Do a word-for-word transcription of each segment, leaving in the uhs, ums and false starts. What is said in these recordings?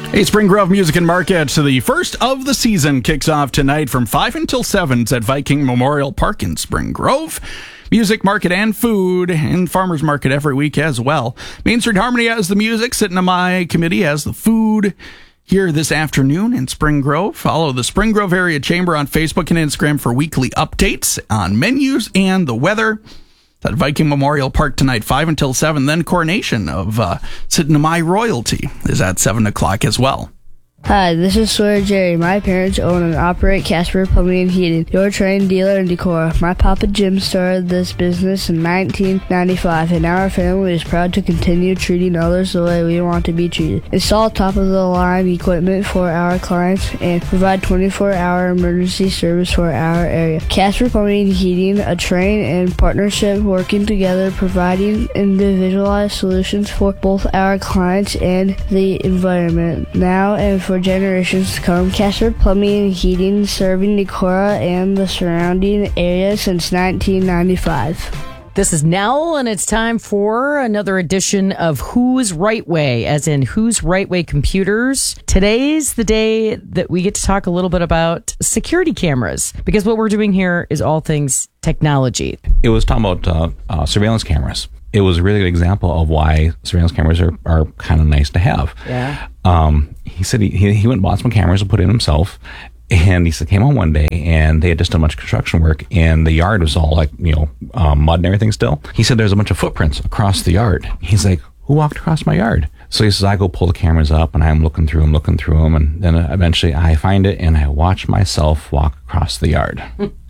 Hey, Spring Grove Music and Market. So the first of the season kicks off tonight from five until seven. It's at Viking Memorial Park in Spring Grove. Music, market, and food, and farmers market every week as well. Main Street Harmony has the music. Sitting on my committee has the food here this afternoon in Spring Grove. Follow the Spring Grove Area Chamber on Facebook and Instagram for weekly updates on menus and the weather. At Viking Memorial Park tonight, five until seven. Then coronation of uh, Sidney Royalty is at seven o'clock as well. Hi, this is Sawyer Jerry. My parents own and operate Casper Plumbing and Heating, your trained dealer in Decorah. My Papa Jim started this business in nineteen ninety-five, and our family is proud to continue treating others the way we want to be treated. Install top-of-the-line equipment for our clients and provide twenty-four hour emergency service for our area. Casper Plumbing and Heating, a train and partnership working together, providing individualized solutions for both our clients and the environment. Now and for generations to come, Casper Plumbing and Heating, serving Decorah and the surrounding area since nineteen ninety-five. This is Nell, and it's time for another edition of Who's Right Way, as in Who's Right Way Computers. Today's the day that we get to talk a little bit about security cameras, because what we're doing here is all things technology. It was talking about uh, uh, surveillance cameras. It was a really good example of why surveillance cameras are, are kind of nice to have. Yeah. Um, he said he, he went and bought some cameras and put in himself. And he said, came on one day and they had just done much construction work and the yard was all like, you know, um, mud and everything still. He said, there's a bunch of footprints across the yard. He's like, who walked across my yard? So he says, I go pull the cameras up and I'm looking through them, looking through them. And then eventually I find it and I watch myself walk across the yard.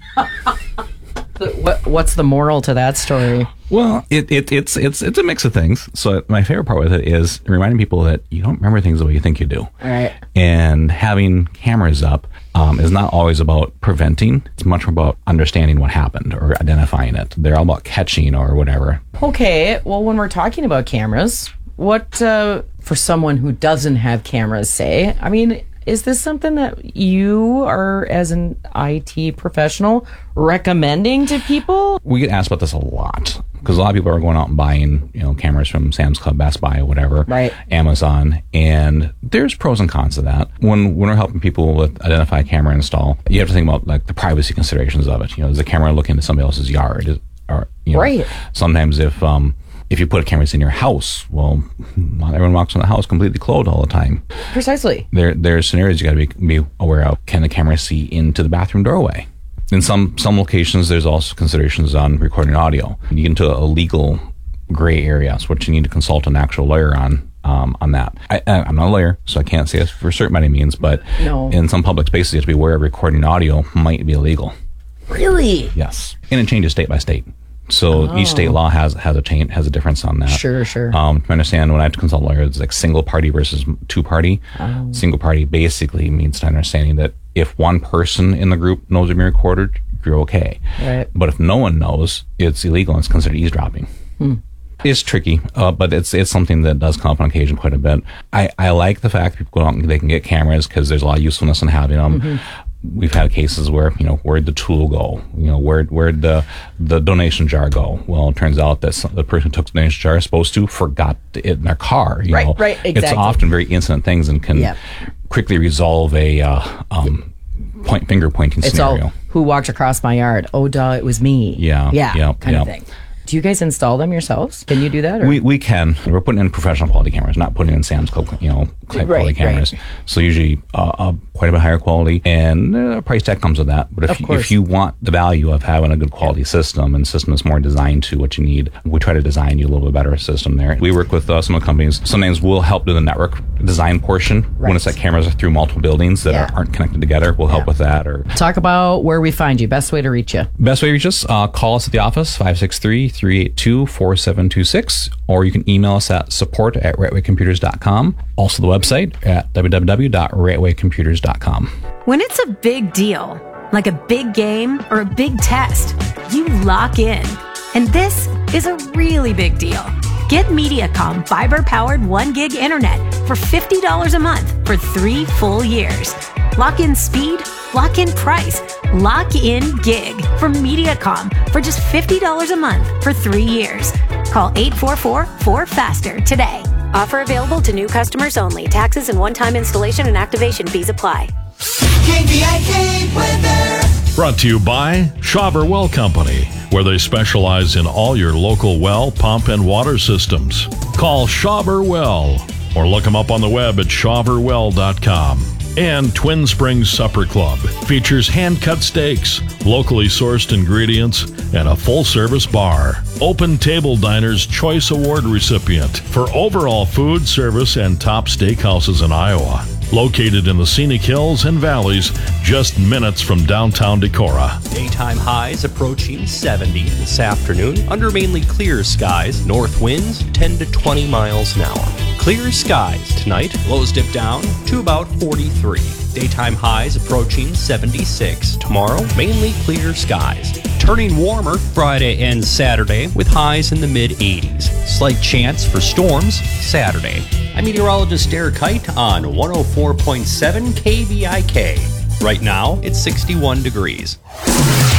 What, what's the moral to that story? Well, it, it it's it's it's a mix of things. So my favorite part with it is reminding people that you don't remember things the way you think you do. All right. And having cameras up um, is not always about preventing. It's much more about understanding what happened or identifying it. They're all about catching or whatever. Okay. Well, when we're talking about cameras, what uh, for someone who doesn't have cameras, say, I mean, is this something that you are, as an I T professional, recommending to people? We get asked about this a lot because a lot of people are going out and buying, you know, cameras from Sam's Club, Best Buy, whatever, right. Amazon, and there's pros and cons to that. When when we're helping people with identify a camera install, you have to think about like the privacy considerations of it. You know, is the camera looking into somebody else's yard? Is, or you know, right. Sometimes if um. If you put cameras in your house, well, not everyone walks in the house completely clothed all the time. Precisely. There, there's scenarios you got to be, be aware of. Can the camera see into the bathroom doorway? In some some locations, there's also considerations on recording audio. You get into a legal gray area, so what you need to consult an actual lawyer on. Um, on that. I, I'm not a lawyer, so I can't say this for certain by any means, but no. In some public spaces, you have to be aware of recording audio might be illegal. Really? Yes. And it changes state by state. So oh. each state law has has a change, has a difference on that. Sure, sure. Um, to understand, when I have to consult lawyers, it's like single party versus two party. Oh. Single party basically means understanding that if one person in the group knows you're being recorded, you're okay. Right. But if no one knows, it's illegal and it's considered eavesdropping. Hmm. It's tricky, uh, but it's it's something that does come up on occasion quite a bit. I, I like the fact that people go out and they can get cameras because there's a lot of usefulness in having them. Mm-hmm. We've had cases where, you know, where'd the tool go? You know, where'd, where'd the, the donation jar go? Well, it turns out that some, the person who took the donation jar is supposed to forgot it in their car. You right, know? right, exactly. It's often very incident things and can yep. quickly resolve a uh, um, point finger pointing it's scenario. All, who walked across my yard? Oh, duh, it was me. Yeah. Yeah, yeah kind yeah. of thing. Do you guys install them yourselves? Can you do that? Or? We we can. We're putting in professional quality cameras, not putting in Sam's Club, you know, type right, quality cameras. Right. So usually uh, uh, quite a bit higher quality, and uh, a price tag comes with that. But if you, if you want the value of having a good quality system and system that's more designed to what you need, we try to design you a little bit better system there. We work with uh, some companies. Sometimes we'll help do the network design portion right. when it's like cameras are through multiple buildings that yeah. are, aren't connected together. We'll help yeah. with that. Or talk about where we find you. Best way to reach you. Best way to reach us, uh, call us at the office, five six three, three eight two, four seven two six, or you can email us at support at rightway computers dot com. Also the website at w w w dot rightway computers dot com. When it's a big deal, like a big game or a big test, you lock in. And this is a really big deal. Get Mediacom fiber-powered one gig internet for fifty dollars a month for three full years. Lock in speed, lock in price, lock in gig from Mediacom for just fifty dollars a month for three years. Call eight four four, four, FASTER today. Offer available to new customers only. Taxes and one-time installation and activation fees apply. K V I K weather. Brought to you by Shawver Well Company, where they specialize in all your local well, pump, and water systems. Call Shawver Well or look them up on the web at shawver well dot com. And Twin Springs Supper Club features hand-cut steaks, locally sourced ingredients, and a full-service bar. Open Table Diner's Choice Award recipient for overall food, service, and top steakhouses in Iowa. Located in the scenic hills and valleys, just minutes from downtown Decorah. Daytime highs approaching seventy this afternoon under mainly clear skies. North winds ten to twenty miles an hour. Clear skies tonight. Lows dip down to about forty-three. Daytime highs approaching seventy-six. Tomorrow, mainly clear skies. Turning warmer Friday and Saturday with highs in the mid-eighties. Slight chance for storms Saturday. I'm meteorologist Derek Kite on one oh four point seven K V I K. Right now, it's sixty-one degrees.